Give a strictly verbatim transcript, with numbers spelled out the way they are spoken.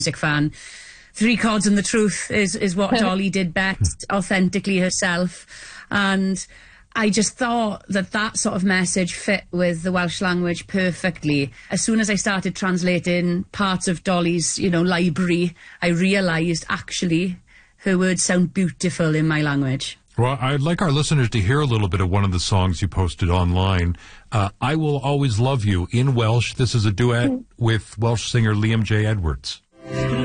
music fan. Three chords and the truth is, is what Dolly did best, authentically herself. And I just thought that that sort of message fit with the Welsh language perfectly. As soon as I started translating parts of Dolly's, you know, library, I realised actually her words sound beautiful in my language. Well, I'd like our listeners to hear a little bit of one of the songs you posted online. Uh, I Will Always Love You in Welsh. This is a duet with Welsh singer Liam J. Edwards.